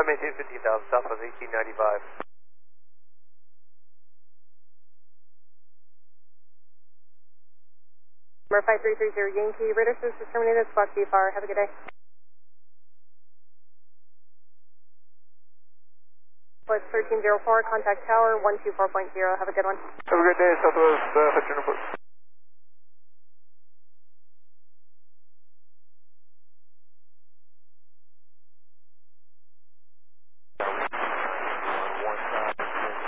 maintain 15,000, Southwest 1895. Number 5330 Yankee, radar service terminated, squawk VFR, have a good day. West 1304, contact tower 124.0, have a good one. Have a good day, Southwest 1304.